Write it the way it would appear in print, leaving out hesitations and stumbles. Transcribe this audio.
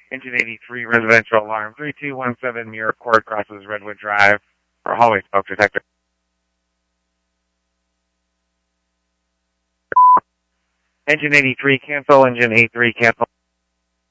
Engine 83, residential alarm. 3217 Muir Court crosses Redwood Drive. For hallway smoke detector. Engine 83, cancel. Engine 83, cancel.